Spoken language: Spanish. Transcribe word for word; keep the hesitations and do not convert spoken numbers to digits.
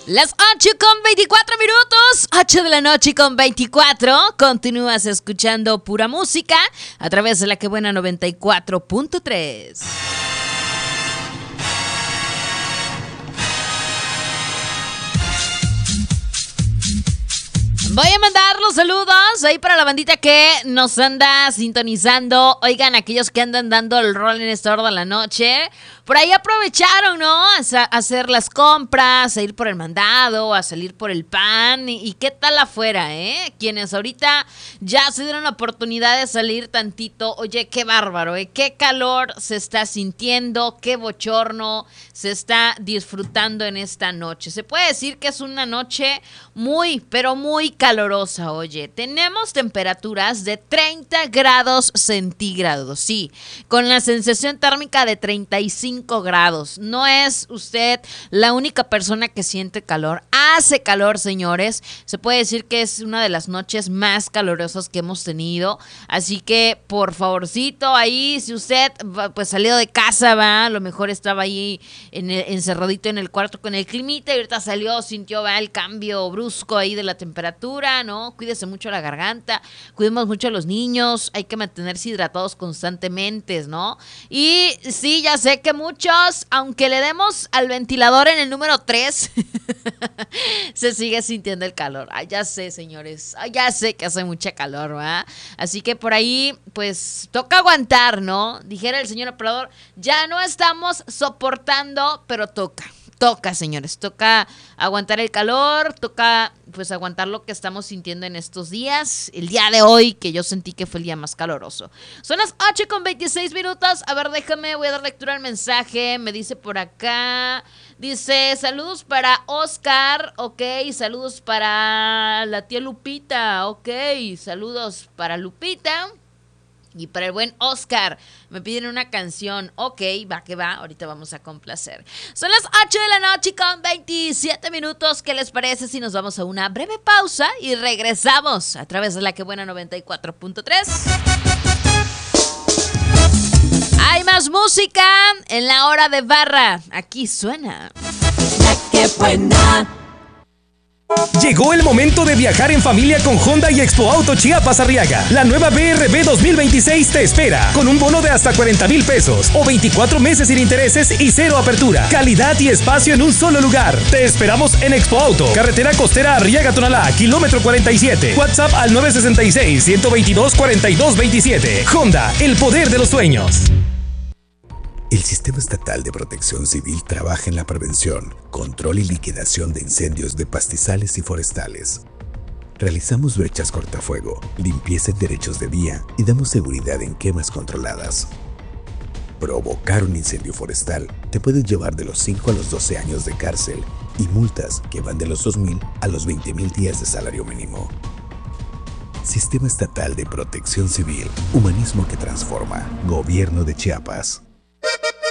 Las ocho con veinticuatro minutos, ocho de la noche con veinticuatro. Continúas escuchando pura música a través de la que buena noventa y cuatro punto tres. Voy a mandar los saludos ahí para la bandita que nos anda sintonizando. Oigan, aquellos que andan dando el rol en esta hora de la noche, por ahí aprovecharon, ¿no? A hacer las compras, a ir por el mandado, a salir por el pan. ¿Y qué tal afuera, eh? Quienes ahorita ya se dieron la oportunidad de salir tantito. Oye, qué bárbaro, ¿eh? Qué calor se está sintiendo, qué bochorno se está disfrutando en esta noche. Se puede decir que es una noche muy, pero muy calorosa, oye. Tenemos temperaturas de treinta grados centígrados, sí, con la sensación térmica de treinta y cinco grados. No es usted la única persona que siente calor. Hace calor, señores. Se puede decir que es una de las noches más calurosas que hemos tenido. Así que, por favorcito, ahí, si usted pues salió de casa, va, a lo mejor estaba ahí en el, encerradito en el cuarto con el climita y ahorita salió, sintió, va, el cambio brusco ahí de la temperatura, ¿no? Cuídese mucho la garganta, cuidemos mucho a los niños, hay que mantenerse hidratados constantemente, ¿no? Y sí, ya sé que muchos, aunque le demos al ventilador en el número tres, se sigue sintiendo el calor. Ay, ya sé, señores, ay, ya sé que hace mucha calor, ¿verdad? Así que por ahí, pues, toca aguantar, ¿no? Dijera el señor operador, ya no estamos soportando, pero toca. Toca, señores, toca aguantar el calor, toca pues aguantar lo que estamos sintiendo en estos días. El día de hoy, que yo sentí que fue el día más caloroso. Son las ocho con veintiséis minutos. A ver, déjame, voy a dar lectura al mensaje. Me dice por acá, dice, saludos para Oscar, ok, saludos para la tía Lupita, ok, saludos para Lupita. Y para el buen Oscar, me piden una canción. Ok, va que va, ahorita vamos a complacer. Son las ocho de la noche con veintisiete minutos. ¿Qué les parece si nos vamos a una breve pausa y regresamos a través de la que buena noventa y cuatro punto tres? Hay más música en la hora de barra. Aquí suena La que buena. Llegó el momento de viajar en familia con Honda y Expo Auto Chiapas Arriaga. La nueva B R B dos mil veintiséis te espera con un bono de hasta cuarenta mil pesos o veinticuatro meses sin intereses y cero apertura. Calidad y espacio en un solo lugar. Te esperamos en Expo Auto, carretera costera Arriaga Tonalá, kilómetro cuarenta y siete. WhatsApp al nueve seis seis, uno dos dos, cuatro dos dos siete. Honda, el poder de los sueños. El Sistema Estatal de Protección Civil trabaja en la prevención, control y liquidación de incendios de pastizales y forestales. Realizamos brechas cortafuego, limpieza en derechos de vía y damos seguridad en quemas controladas. Provocar un incendio forestal te puede llevar de los cinco a los doce años de cárcel y multas que van de los dos mil a los veinte mil días de salario mínimo. Sistema Estatal de Protección Civil, humanismo que transforma. Gobierno de Chiapas.